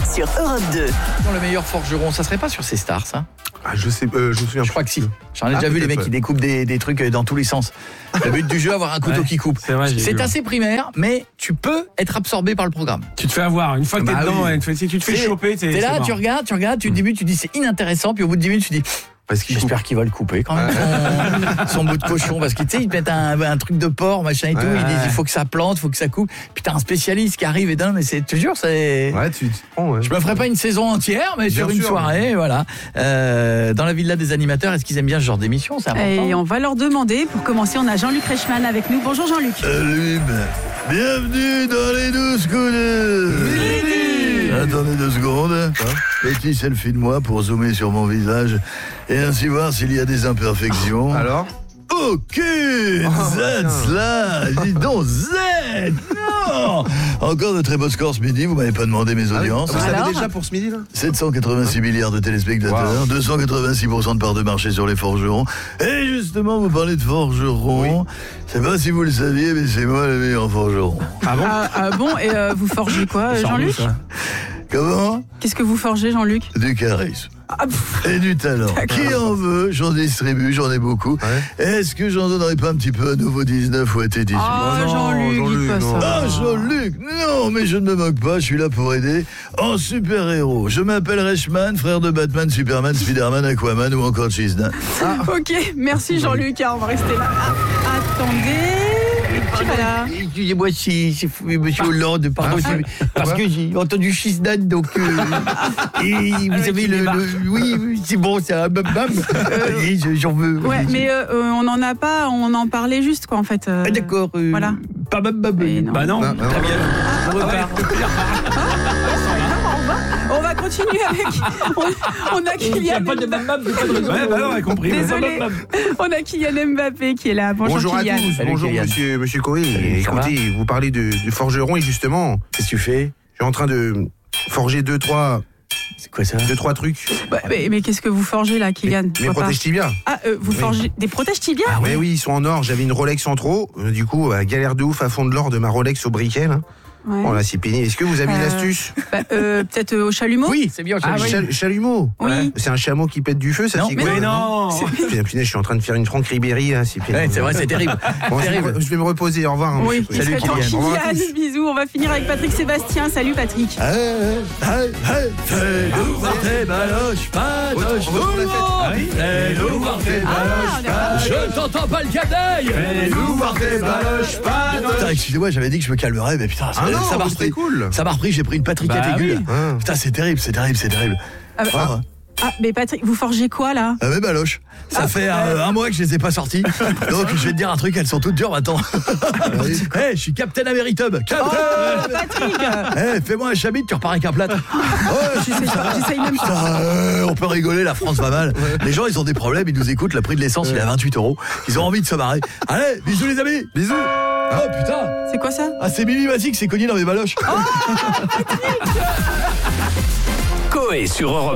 sur Europe 2. Le meilleur forgeron, ça serait pas sur ces stars, ça? Je sais, je me souviens. Je crois que si. J'en ai déjà vu les mecs qui découpent des trucs dans tous les sens. Le but du jeu, avoir un couteau qui coupe. C'est assez primaire, mais tu peux être absorbé par le programme. Tu te fais avoir. Une fois que t'es dedans, si tu te fais choper, t'es là, tu regardes, au début tu dis c'est inintéressant, puis au bout de 10 minutes tu dis j'espère qu'il va le couper quand même son bout de cochon, parce que tu sais ils te mettent un truc de porc machin et tout, ils disent il faut que ça plante, il faut que ça coupe, puis t'as un spécialiste qui arrive et non mais c'est toujours c'est tu te prends, je me ferai pas une saison entière mais sur une soirée voilà. Dans la villa des animateurs, est-ce qu'ils aiment bien ce genre d'émission? C'est important. Et on va leur demander. Pour commencer, on a Jean-Luc Reichmann avec nous. Bonjour Jean-Luc. Salut, bienvenue dans les 12 coups. Attendez 2 secondes. Petit selfie de moi pour zoomer sur mon visage et ainsi voir s'il y a des imperfections. Alors? Ok, là, dis donc, Z. Non. Encore de très beaux scores ce midi, vous m'avez pas demandé mes audiences. Vous savez déjà pour ce midi là? 786 milliards de téléspectateurs, 286% de part de marché sur les forgerons. Et justement, vous parlez de forgerons. Je sais pas si vous le saviez, mais c'est moi le meilleur forgeron. Ah bon? Et vous forgez quoi, Jean-Luc? Comment? Qu'est-ce que vous forgez, Jean-Luc? Du charisme. Et du talent. Qui en veut? J'en distribue, j'en ai beaucoup. Est-ce que j'en donnerai pas un petit peu à Nouveau 19 ou à T18? Jean-Luc, dis pas ça. Ah, Jean-Luc, non, mais je ne me moque pas, je suis là pour aider en super-héros. Je m'appelle Reichmann, frère de Batman, Superman, Spiderman, Aquaman ou encore Cheese-Dan. Ok, merci Jean-Luc, on va rester là. Attendez. Qui va là? Excusez-moi si c'est monsieur Hollande, pardon, parce que j'ai entendu Cheese-Dan, donc et vous savez oui, c'est bon, c'est un bam et j'en veux. Ouais, mais on n'en a pas, on en parlait juste quoi en fait. D'accord. Voilà. Pas bam. Bah non. Très bien. On repart. On va continuer avec. On a Kylian. On a compris. Désolé. On a Kylian Mbappé qui est là. Bonjour à Kylian. tous. Bonjour monsieur Coé. Écoutez, vous parlez du forgeron et justement, qu'est-ce que tu fais? Je suis en train de forger 2-3. C'est quoi ça? 2-3 trucs. Mais qu'est-ce que vous forgez là, Kylian? Mes protèges tibia. Vous forgez des protèges tibia? Oui, ils sont en or. J'avais une Rolex en trop. Du coup, galère de ouf à fond de l'or de ma Rolex au briquet là. Oh là, c'est pénible. Est-ce que vous avez une astuce? Peut-être au chalumeau? Oui, c'est bien au chalumeau. Chalumeau? Oui. C'est un chameau qui pète du feu, ça? Non, c'est mais quoi? non. Punaise, je suis en train de faire une Franck Ribéry là. C'est vrai, c'est terrible. Bon, je vais me reposer. Au revoir. Oui, salut Kylian. Bisous. On va finir avec Patrick Sébastien. Salut Patrick. Fais-nous voir tes baloches, patoche. Fais-nous voir tes baloches, patoche. Je t'entends pas le cadeil. Fais-nous voir tes baloches, patoche. Putain, excusez-moi, j'avais dit que je me calmerais, mais putain, ça m'a repris. Cool. Ça m'a repris, j'ai pris une Patrick aiguë. Putain, c'est terrible. Mais Patrick, vous forgez quoi là? Mes baloches. Ça fait un mois que je les ai pas sorties. Donc je vais te dire un truc, elles sont toutes dures maintenant. Je suis Captain Ameritub. Patrick. Fais-moi un chabit, tu repars avec un plâtre. J'essaye même pas. On peut rigoler, la France va mal. Les gens, ils ont des problèmes, ils nous écoutent, le prix de l'essence, il est à 28 €. Ils ont envie de se marrer. Allez, bisous les amis. Bisous. Oh putain. C'est quoi ça? C'est Mimi Mazik, c'est cogné dans mes baloches. Coé sur Europe.